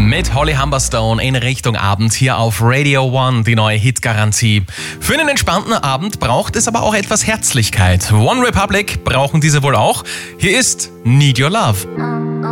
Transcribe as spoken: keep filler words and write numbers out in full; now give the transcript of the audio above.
Mit Holly Humberstone in Richtung Abend hier auf Radio One, die neue Hitgarantie. Für einen entspannten Abend braucht es aber auch etwas Herzlichkeit. One Republic brauchen diese wohl auch. Hier ist Need Your Love.